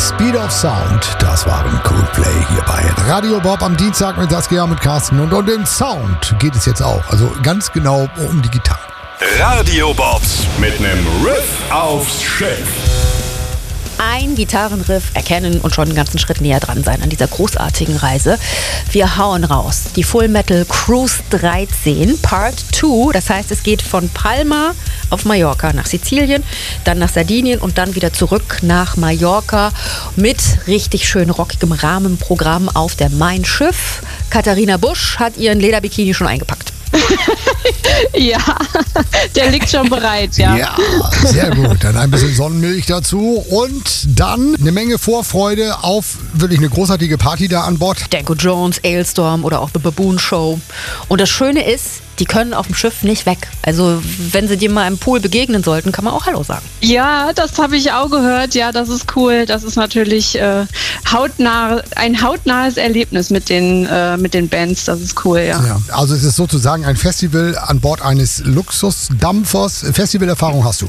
Speed of Sound, das waren Coldplay hier bei Radio Bob am Dienstag mit Saskia, mit Carsten. Und um den Sound geht es jetzt auch, also ganz genau um die Gitarre. Radio Bobs mit nem Riff aufs Schiff. Ein Gitarrenriff erkennen und schon einen ganzen Schritt näher dran sein an dieser großartigen Reise. Wir hauen raus. Die Full Metal Cruise 13 Part 2. Das heißt, es geht von Palma auf Mallorca nach Sizilien, dann nach Sardinien und dann wieder zurück nach Mallorca mit richtig schön rockigem Rahmenprogramm auf der Mein Schiff. Katharina Busch hat ihren Lederbikini schon eingepackt. Ja, der liegt schon bereit, ja. Ja, sehr gut. Dann ein bisschen Sonnenmilch dazu und dann eine Menge Vorfreude auf wirklich eine großartige Party da an Bord. Danko Jones, Ailstorm oder auch The Baboon Show. Und das Schöne ist, die können auf dem Schiff nicht weg. Also wenn sie dir mal im Pool begegnen sollten, kann man auch Hallo sagen. Ja, das habe ich auch gehört. Ja, das ist cool. Das ist natürlich ein hautnahes Erlebnis mit den Bands. Das ist cool, ja. Ja, also es ist sozusagen ein Festival an Bord eines Luxusdampfers. Festivalerfahrung hast du?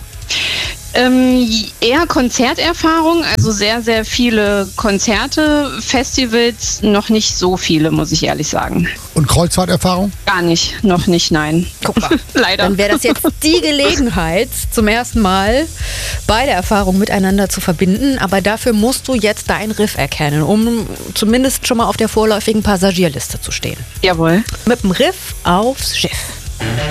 Eher Konzerterfahrung, also sehr, sehr viele Konzerte, Festivals, noch nicht so viele, muss ich ehrlich sagen. Und Kreuzfahrterfahrung? Gar nicht, noch nicht, nein. Guck mal, Leider. dann wäre das jetzt die Gelegenheit, zum ersten Mal beide Erfahrungen miteinander zu verbinden. Aber dafür musst du jetzt dein Riff erkennen, um zumindest schon mal auf der vorläufigen Passagierliste zu stehen. Jawohl. Mit dem Riff aufs Schiff.